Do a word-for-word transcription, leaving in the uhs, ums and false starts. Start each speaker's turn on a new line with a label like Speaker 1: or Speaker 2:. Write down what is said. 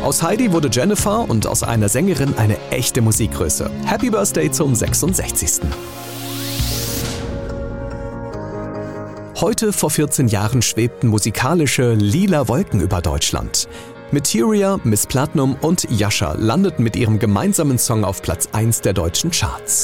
Speaker 1: Aus Heidi wurde Jennifer und aus einer Sängerin eine echte Musikgröße. Happy Birthday zum sechsundsechzigsten Heute vor vierzehn Jahren schwebten musikalische lila Wolken über Deutschland. Materia, Miss Platnum und Yasha landeten mit ihrem gemeinsamen Song auf Platz eins der deutschen Charts.